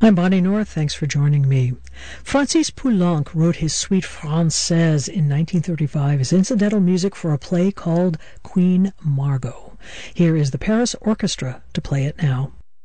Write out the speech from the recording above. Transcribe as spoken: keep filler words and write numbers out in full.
I'm Bonnie North. Thanks for joining me. Francis Poulenc wrote his Suite Française in nineteen thirty-five as incidental music for a play called Queen Margot. Here is the Paris Orchestra to play it now.